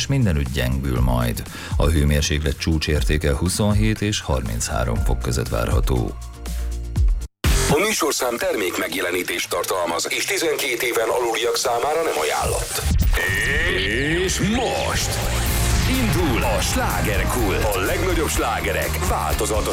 mindenütt gyengül majd. A hőmérséklet csúcsértéke 27 és 33 fok között várható. A műsorszám termék megjelenítést tartalmaz, és 12 éven aluliak számára nem ajánlott. És most indul a slágerkult. A legnagyobb slágerek változatos